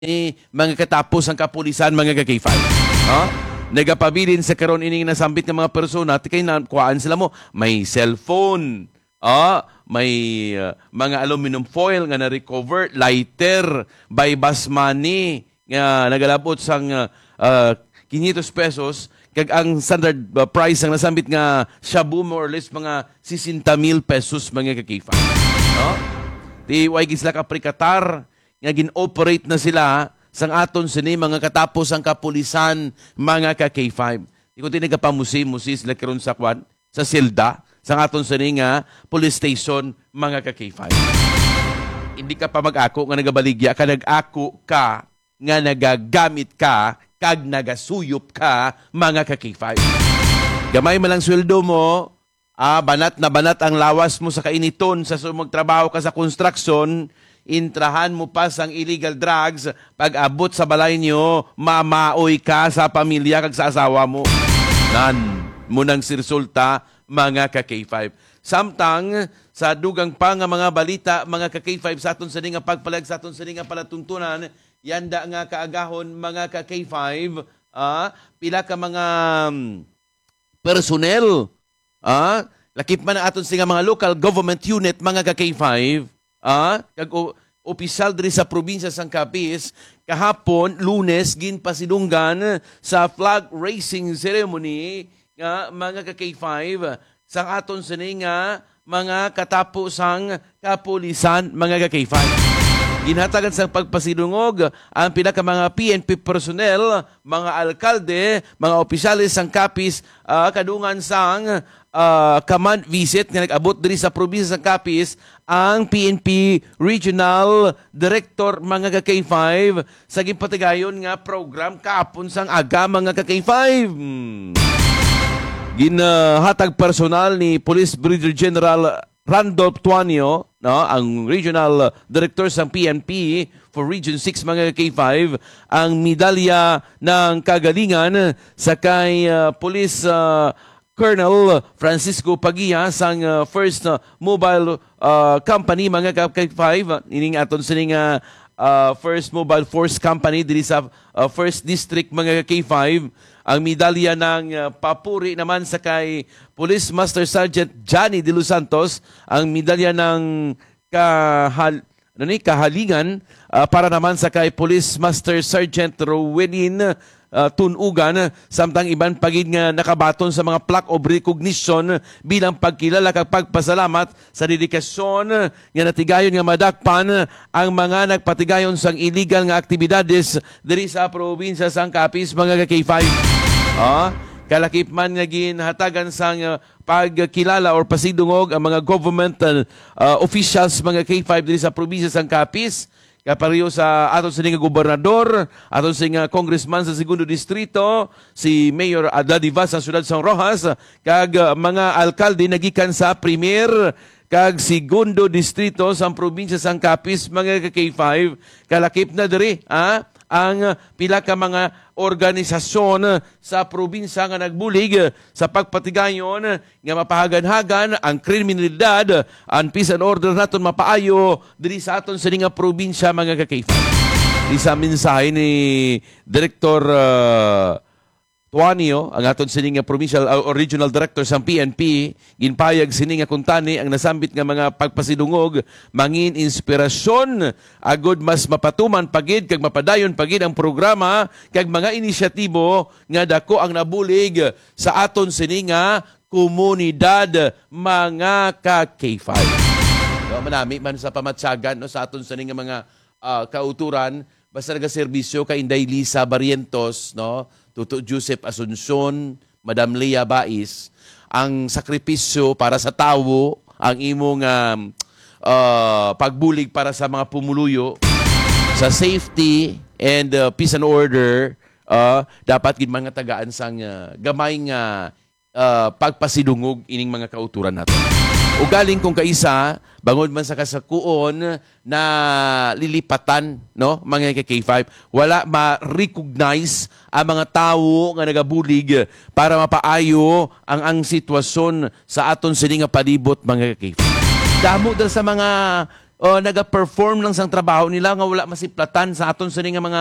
mga katapos ang kapulisan, mga ka-K5. Nagapabilin sa karon ining nasambit ng mga persona, kay kuhaan sila mo, may cellphone, may mga aluminum foil nga na-recover, lighter, by bus money, nga nagalabot sang 500 pesos, kag ang standard price ang nasambit nga shabu more or less mga 60,000 pesos, mga ka-K5. Di way sila kaprikatar, nga gin-operate na sila sang aton sini mga katapos ang kapulisan, mga ka-K5. Di ko tinagapamusi-musi sila karon sa kwan, sa silda, sang aton sini nga police station, mga ka-K5. Hindi ka pa mag-ako nga nagabaligya ka, nag-ako ka nga nagagamit ka, kag nagasuyop ka, mga ka-K5. Gamay malang sweldo mo, banat na banat ang lawas mo sa kainiton sa magtrabaho ka sa construction, intrahan mo pa sang illegal drugs, pag abot sa balay nyo, mamaoy ka sa pamilya kag sa asawa mo. Nan mo nang sirsulta, mga ka-K5. Samtang sa dugang pa nga mga balita, mga ka-K5, sa aton sa nga pagpalag, sa aton sa nga palatuntunan, yanda nga kaagahon, mga ka-K5, pila ka mga personnel, lakip man na aton sa mga local government unit, mga ka-K5, kag opisyal diri sa probinsya sang Capiz, kahapon Lunes ginpasidunggan sa flag raising ceremony nga, mga ka-K5 sang aton sini nga mga katapusang kapulisan, mga ka-K5. Ginhatagan sa pagpasidungog ang pinaka mga PNP personnel, mga alkalde, mga opisyalis sang Capiz, kadungan sang command visit nga nag-abot diri sa probinsya ng Capiz ang PNP Regional Director, mga ka-K5, sa ginpatigayon nga program kapon sang aga, mga ka-K5. Ginhatag personal ni Police Brigadier General Randolph Tuanio, ang Regional Director ng PNP for Region 6, mga K5, ang medalya ng kagalingan sa kay Police Colonel Francisco Pagia sang First Mobile Company, mga K5, ining aton sining First Mobile Force Company diri sa First District, mga K5. Ang medalya ng papuri naman sa kay Police Master Sergeant Johnny De Los Santos, ang medalya ng kahalingan para naman sa kay Police Master Sergeant Rowelyn Tunugan, samtang iban pagid nga nakabaton sa mga plaque of recognition bilang pagkilala kag pagpasalamat sa dedikasyon nga natigayon nga madakpan ang mga nagpatigayon sang illegal nga aktibidades diri sa probinsya sang Capiz, mga K5. Kalakip man nga ginhatagan sang pagkilala or pasidungog ang mga government officials, mga K5 diri sa probinsya sang Capiz, kapariyo sa aton sa nga gobernador, aton sa nga congressman sa segundo distrito, si Mayor Adladiva sa siyudad San Rojas, kag mga alkalde nagikan sa premier kag segundo distrito sa probinsya sang Capiz, mga K5, kalakip na diri ang pila ka mga organisasyon sa probinsya nga nagbulig sa pagpatigayon nga mapahagan-hagan ang kriminalidad, ang peace and order naton mapaayo diri sa aton sa nga probinsya, mga ka-K5. Isa mensahe ni Director Tuanio, ang aton sining nga provincial or regional director sa PNP, ginpayag sining nga kuntani ang nasambit nga mga pagpasidungog mangin inspirasyon agud mas mapatuman pagid kag mapadayon pagid ang programa kag mga inisyatibo nga dako ang nabulig sa aton sining nga komunidad, mga ka-K5. Manami man sa pamatsagan sa aton sining nga mga kauturan, basta nagaserbisyo kay Inday Lisa Barrientos, Tuto Joseph Asuncion, Madam Lea Bais, ang sakripisyo para sa tawo, ang imong pagbulig para sa mga pumuluyo, sa safety and peace and order, dapat gid mga tagaan sang gamay nga pagpasidungog ining mga kauturan nato. Ugaling kung kaisa, bangod man sa kasakuon na lilipatan, mga K5, wala ma-recognize ang mga tao nga nagabulig para mapaayo ang sitwasyon sa aton sini nga palibot, mga K5. Damo dal sa mga naga-perform lang sang trabaho nila nga wala masiplatan sa aton sa nga mga